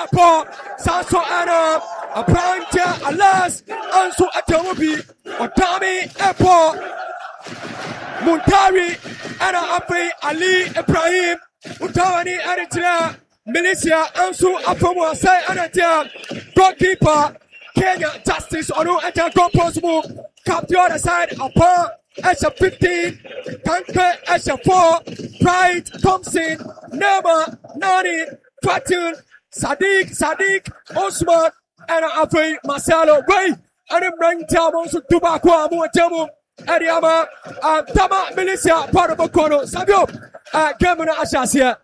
Apo, Sanso Anna, a Pranta, alas, Anso Atamubi, Otami, Apo, Muntari, Anna Ape, Ali, Ibrahim, Utawani, Eritrea, Militia, Anso Apomo, Say Anatia, goalkeeper, Kenya, Justice, Onu, Enter, Compost, Cap the other side, Apo. Esha 15, Kanke, Esha 4, Pride, Thompson, Nema, Nani, Fatun, Sadiq, Osman, and Afi, Marcelo, Ray, and I'm running Tamo, so Tubaqua, Muatamo, Adiama, Tama, Militia, part of Okono, Savio, Gamma Ashasia.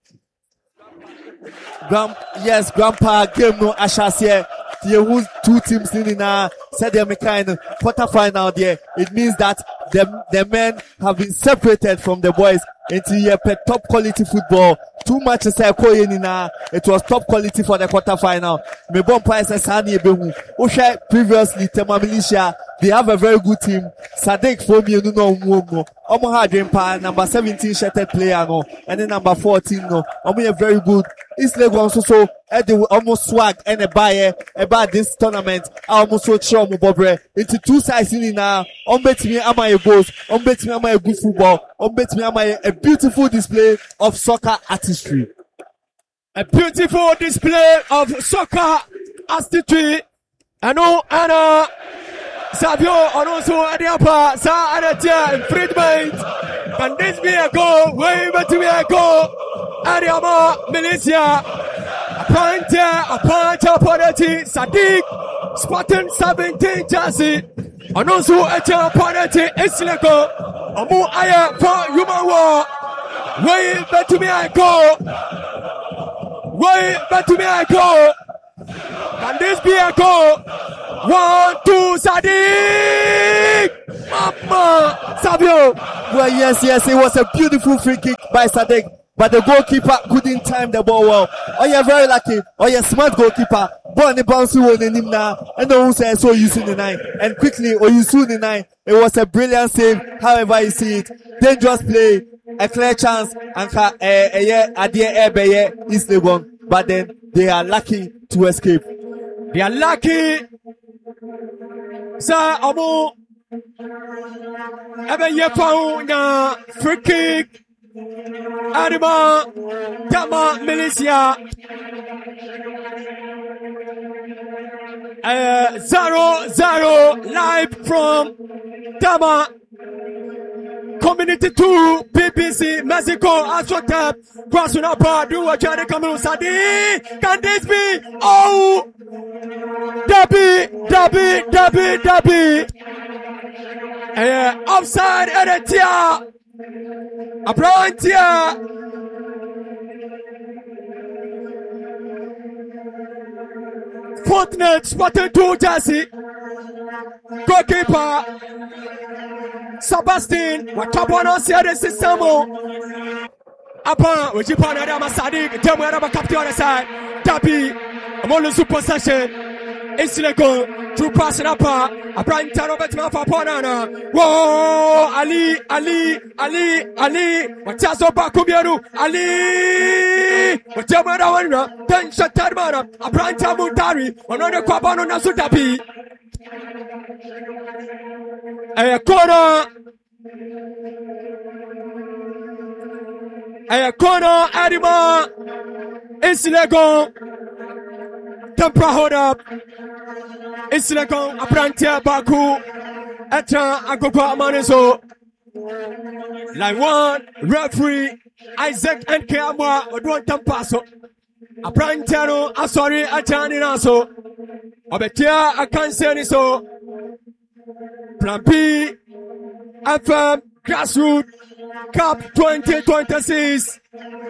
Yes, Grandpa, game no Ashasia. Who's two teams in said they're making quarterfinal there. It means that the men have been separated from the boys into top quality football. Too much to say, it was top quality for the quarterfinal. Mebon Price Sani Behu. Osha previously, Tema Militia, they have a very good team. Sadek Fomi, no, Omaha Dreampa, number 17 shirted player, no, and then number 14, no. Omi very good. East Lagos also, they will almost swag and a buyer about this tournament. I almost so show Bobre into two sides in now. Bet me, am I a goals? Bet me, am I a good football? Bet me, am I a beautiful display of soccer artistry? A beautiful display of soccer artistry. Anna Savio, and also Adiapa, Sa Anatia, infringement. Can this be a goal? Way but to be a goal. Adiama, Militia, a penalty, Sadiq, Spartan 17 jersey, and also a penalty, Isleko, Amu Aya for human war. Way but to be a goal. Way but to be a goal. Can this be a goal? 1, 2, Sadiq! Mama! Savio! Well, yes, it was a beautiful free kick by Sadiq, but the goalkeeper couldn't time the ball well. Oh, you're very lucky. Oh, you're smart goalkeeper. Ball the bounce on him now, and no one says so using the 9. And quickly, or you soon the 9. It was a brilliant save, however you see it. Dangerous play, a clear chance, and is the one. But then they are lucky to escape. They are lucky. Sa Amu Ebe Yepau na free kick. Adima Tama Militia 0-0 live from Tama Community 2 PPC Mexico Astrotap Kwasunapa do what you come on Sadi. Can this be? Oh Dabi offside Eretia Aprantia Fortnite Spartan 2 jersey goalkeeper Sebastian Watabono Sierra Sistamo Apa Ujipana Dama Sadiq Dama captain on the side Dabi Amolo super session Isleko through passing up a Brian Robert Mafa Ponana. Whoa, Ali, Watazo Bakubianu, Ali, Wajamara Wana, then Shatarmana, a Brian Tamutari, another Kwabano Nasutapi. A corner, Adima, Isleko. Tempra hold up. Isleko Aprantia Baku Eta Agogo Amaneso. Line 1, referee Isaac and Kamwa Odwan Tampaso. Aprantiano Asori Atani Naso. Obetia Akanseni so. Plan B FM Grassroots Cup 2026.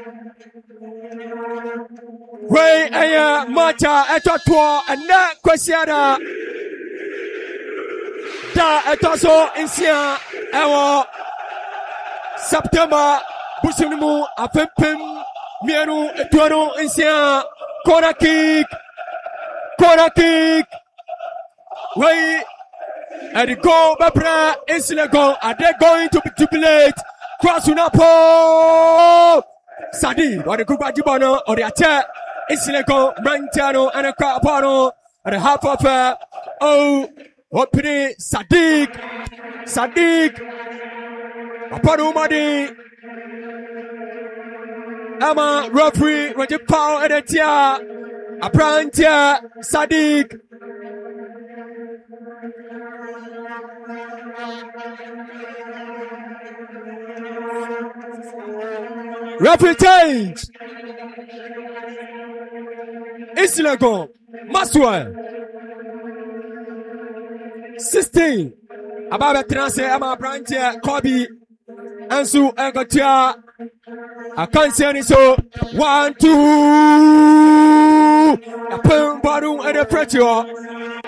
Way aya macha etotwo ena kwesiada da etoso insia ewo September busunimu afempem mienu etuano insia corner kick way and the goal Babra Isleko are they going to be jubilate cross unapo Sadi or the Kuba Jibano or the attack Islego, Brantano, and a Capano, and a half of opening Sadiq, Apano Madi, Emma, referee, Roger Powell, and a tia, a Brantia, Sadiq. Referee change. Islego, Maswell. 16. Ababa Transe, Emma Brantia, Kobe, Ansu, Engotia. I can't see any so 1, 2. A pen bottom and a pressure.